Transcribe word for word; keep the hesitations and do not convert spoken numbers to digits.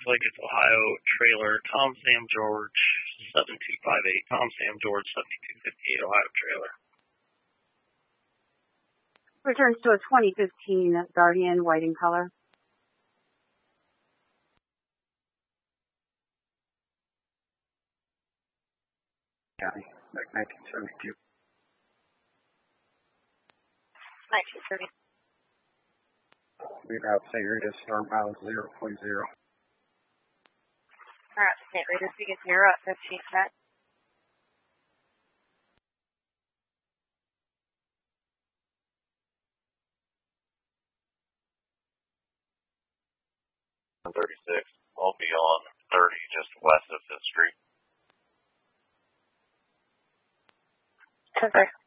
looks like it's Ohio trailer, Tom Sam George, seven two five eight, Tom Sam George, seventy-two fifty-eight, Ohio trailer. Returns to a twenty fifteen Guardian, white in color. County, like nineteen seventy-two. nineteen thirty. Reroute Saint Rita's, start miles zero point zero. Alright, Saint Rita's, we get zero at fifteen cents. thirty-six, I'll be on thirty, just west of Fifth Street. Okay.